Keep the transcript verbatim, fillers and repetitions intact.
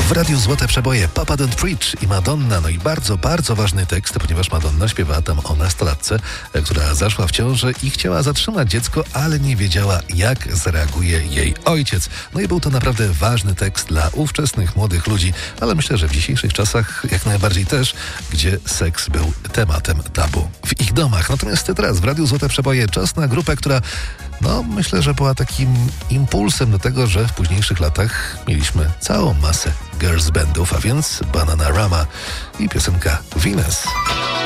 W Radiu Złote Przeboje Papa Don't Preach i Madonna. No i bardzo, bardzo ważny tekst, ponieważ Madonna śpiewała tam o nastolatce, która zaszła w ciążę i chciała zatrzymać dziecko, ale nie wiedziała, jak zareaguje jej ojciec. No i był to naprawdę ważny tekst dla ówczesnych młodych ludzi, ale myślę, że w dzisiejszych czasach jak najbardziej też, gdzie seks był tematem tabu w ich domach. Natomiast teraz w Radiu Złote Przeboje czas na grupę, która no myślę, że była takim impulsem do tego, że w późniejszych latach mieliśmy całą masę girls bandów, a więc Bananarama i piosenka Venus.